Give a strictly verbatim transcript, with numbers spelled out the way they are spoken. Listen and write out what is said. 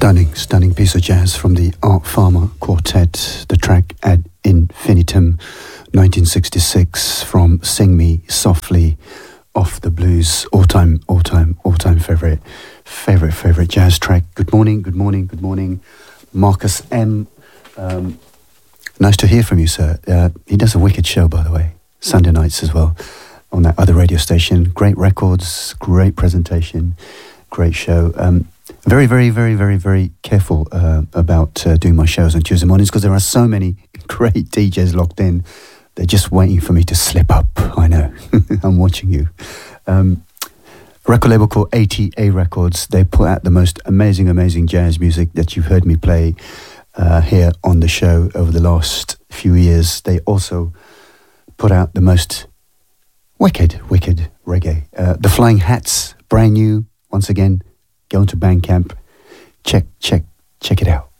Stunning, stunning piece of jazz from the Art Farmer Quartet, the track Ad Infinitum, nineteen sixty-six, from Sing Me Softly, off the blues, all-time, all-time, all-time favorite, favorite, favorite jazz track. Good morning, good morning, good morning, Marcus M. Um, nice to hear from you, sir. Uh, he does a wicked show, by the way, Sunday nights as well, on that other radio station. Great records, great presentation, great show. Um, Very, very, very, very, very careful uh, about uh, doing my shows on Tuesday mornings because there are so many great D Js locked in. They're just waiting for me to slip up. I know. I'm watching you. Um, record label called A T A Records. They put out the most amazing, amazing jazz music that you've heard me play uh, here on the show over the last few years. They also put out the most wicked, wicked reggae. Uh, the Flying Hats, brand new, once again. Go into Bandcamp, check, check, check it out.